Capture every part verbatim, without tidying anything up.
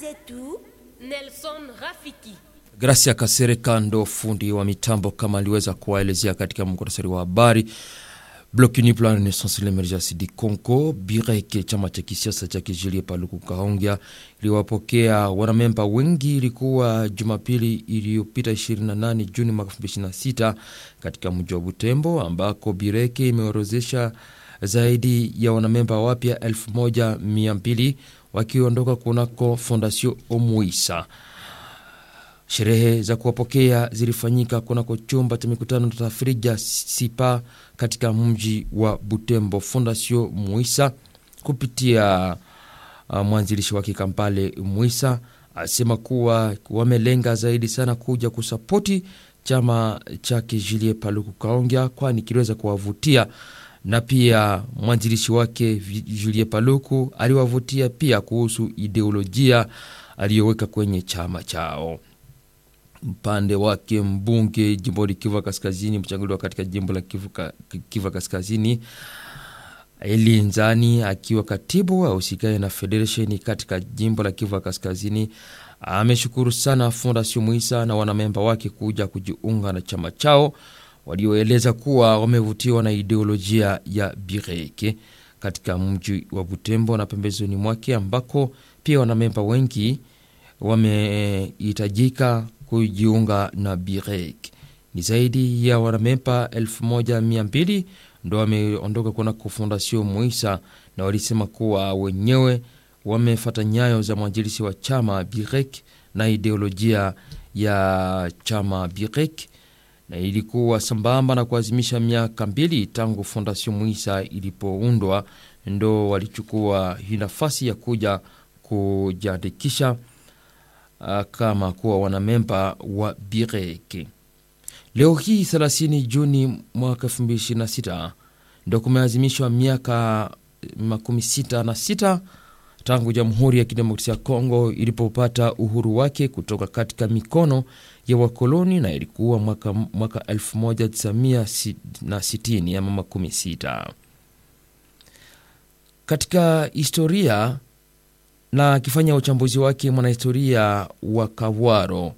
zetu. Nelson Rafiki. Gracia Kasereka ndo fundi wa mitambo kama aliweza kuwaelezea katika muktasari wa habari. Bloc Uni pour la Renaissance et l'Emergence du Congo, Bireke, chama cha kisiasa cha Julie Paluku Kahongya, iliwapokea wanamemba wengi. Ilikuwa Jumapili iliyopita ishirini na nane Juni mwaka elfu mbili ishirini na sita katika mji wa Butembo, ambako Bireke imeorozesha zaidi ya wanamemba wapya elfu moja mia mbili wakiondoka kunako Fondation Omuisa. Sherehe za kuwapokea zilifanyika kunako chumba cha mikutano cha Afrija Sipa katika mji wa Butembo. Fondation Muisa kupitia uh, mwanzilishi wake Kampale Muisa asema kuwa wamelenga zaidi sana kuja kusapoti chama chake Julie Paluku Kahongya, kwani kiliweza kuwavutia, na pia mwanzilishi wake Julie Paluku aliwavutia pia kuhusu ideolojia aliyoweka kwenye chama chao. Mpande wake mbunge jimbo la Kivu Kaskazini, mchaguliwa katika jimbo la Kivu, Kivu Kaskazini, Eli Nzani akiwa katibu au usikae na federation katika jimbo la Kivu Kaskazini, ameshukuru sana Fondation Muisa na wanamemba wake kuja kujiunga na chama chao, walioeleza kuwa wamevutiwa na ideolojia ya Bireke katika mji wa Butembo na pembezoni mwake, ambako pia wanamemba wengi wamehitajika kujiunga na Bireke. Ni zaidi ya wanamemba elfu moja mia mbili ndo wameondoka kuna Fondation Muisa, na walisema kuwa wenyewe wamefuata nyayo za mwanzilishi wa chama Bireke na ideolojia ya chama Bireke, na ilikuwa sambamba na kuazimisha miaka mbili tangu Fondation Muisa ilipoundwa, ndo walichukua hii nafasi ya kuja kujiandikisha uh, kama kuwa wanamemba wa Bireke. Leo hii thelathini Juni mwaka elfu mbili ishirini na sita ndo kumeazimishwa miaka makumi sita na sita tangu Jamhuri ya Kidemokrasia ya Kongo ilipopata uhuru wake kutoka katika mikono ya wakoloni, na ilikuwa mwaka, mwaka elfu moja tisa mia sitini ama makumi sita. Katika historia na akifanya uchambuzi wake, mwanahistoria wa Kawaro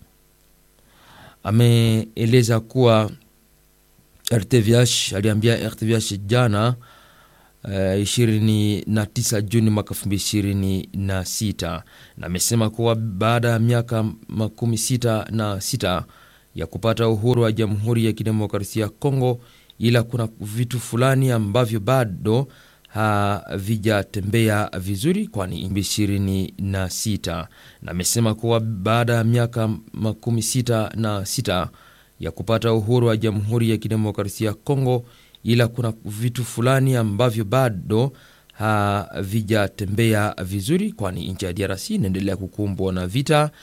ameeleza kuwa R T V H aliambia R T V H jana uh, ishirini na tisa Juni mwaka elfu mbili ishirini na sita, na amesema kuwa baada ya miaka makumi sita na sita ya kupata uhuru wa Jamhuri ya Kidemokrasia ya Kongo, ila kuna vitu fulani ambavyo bado havijatembea vizuri, kwani ishirini na sita, na amesema kuwa baada ya miaka makumi sita na sita ya kupata uhuru wa Jamhuri ya Kidemokrasia ya Kongo, ila kuna vitu fulani ambavyo bado havijatembea vizuri, kwani nchi ya D R C inaendelea kukumbwa na vita,